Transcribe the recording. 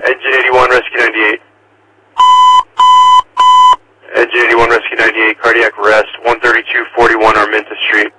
Engine 81, Rescue 98. Engine 81, Rescue 98, cardiac arrest, 13241 Arminta Street.